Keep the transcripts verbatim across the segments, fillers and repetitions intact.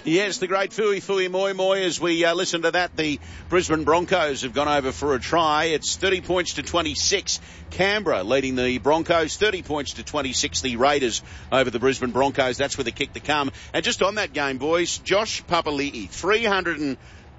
Yes, the great Fui Fui Moi Moi. As we uh, listen to that, the Brisbane Broncos have gone over for a try. It's thirty points to twenty-six. Canberra leading the Broncos. thirty points to twenty-six. The Raiders over the Brisbane Broncos. That's with the kick to come. And just on that game, boys, Josh Papali'i, three hundred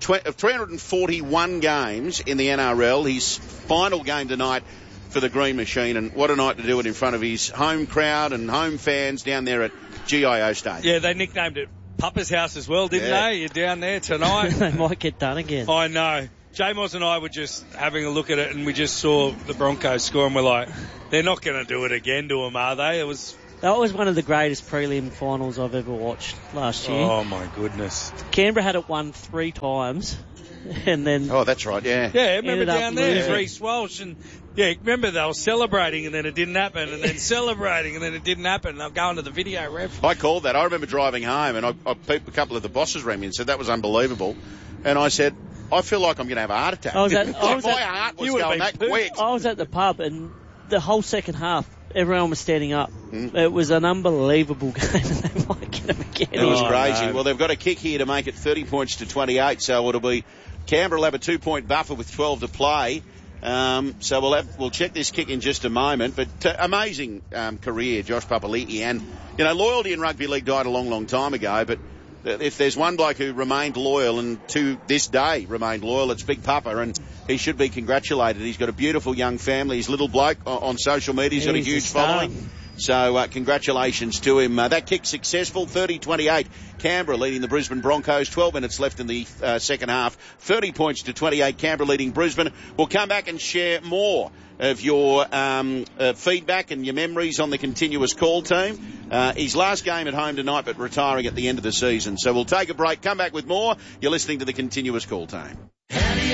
forty-one games in the N R L. His final game tonight for the Green Machine, and what a night to do it in front of his home crowd and home fans down there at G I O Stadium. Yeah, they nicknamed it Papa's house as well, didn't Yeah. they? You're down there tonight. They might get done again. I know. J-Moz and I were just having a look at it, and we just saw the Broncos score, and we're like, they're not going to do it again to them, are they? It was... That was one of the greatest prelim finals I've ever watched last year. Oh, my goodness. Canberra had it won three times, and then... Oh, that's right, yeah. Yeah, remember Ended up down there, losing. Reece Walsh, and yeah, remember they were celebrating and then it didn't happen, and then celebrating and then it didn't happen, and they'll go into the video ref. I called that. I remember driving home, and I, I, a couple of the bosses rang me and said that was unbelievable. And I said, I feel like I'm going to have a heart attack. I was at- Like, I was my at- heart was You would've going been that pooped. quick. I was at the pub, and the whole second half, everyone was standing up. Mm. It was an unbelievable game, and they might get them again. It was Oh, crazy. no. Well, they've got a kick here to make it thirty points to twenty-eight, so it'll be Canberra will have a two-point buffer with twelve to play. Um, so we'll have, we'll check this kick in just a moment. But uh, amazing um, career, Josh Papali'i, and you know loyalty in rugby league died a long, long time ago. But if there's one bloke who remained loyal and to this day remained loyal, it's Big Papa, and he should be congratulated. He's got a beautiful young family. His little bloke on, on social media, he's got a He's a huge star. following. So uh, congratulations to him. Uh, that kick successful, thirty twenty-eight. Canberra leading the Brisbane Broncos. twelve minutes left in the uh, second half. thirty points to twenty-eight. Canberra leading Brisbane. We'll come back and share more of your um, uh, feedback and your memories on the continuous call team. Uh, his last game at home tonight, but retiring at the end of the season. So we'll take a break, come back with more. You're listening to the continuous call team.